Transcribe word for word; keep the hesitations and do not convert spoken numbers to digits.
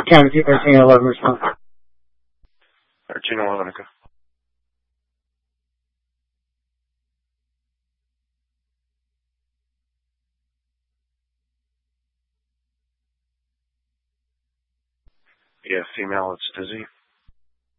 County two thirteen eleven response. thirteen eleven, okay. Yeah, female, it's dizzy.